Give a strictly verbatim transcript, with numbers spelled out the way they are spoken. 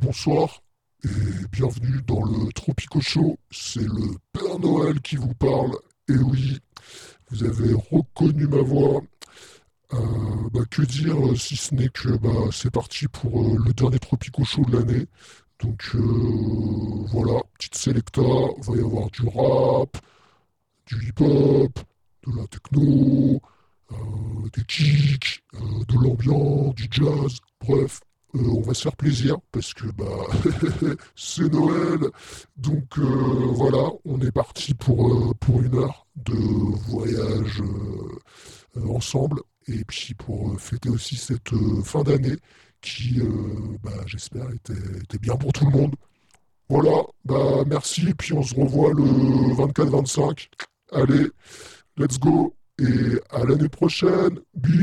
bonsoir et bienvenue dans le Tropico Show. C'est le Père Noël qui vous parle. Et oui, vous avez reconnu ma voix. Euh, bah, que dire euh, si ce n'est que bah, c'est parti pour euh, le dernier Tropico Show de l'année. Donc euh, voilà, petite sélecta, il va y avoir du rap, du hip-hop, de la techno, euh, des kicks, euh, de l'ambiance, du jazz, bref. Euh, on va se faire plaisir parce que bah c'est Noël. Donc euh, voilà, on est parti pour, euh, pour une heure de voyage euh, euh, ensemble. Et puis pour euh, fêter aussi cette euh, fin d'année qui, euh, bah, j'espère, était, était bien pour tout le monde. Voilà, bah merci, et puis on se revoit le vingt-quatre vingt-cinq. Allez, let's go, et à l'année prochaine. Bisous.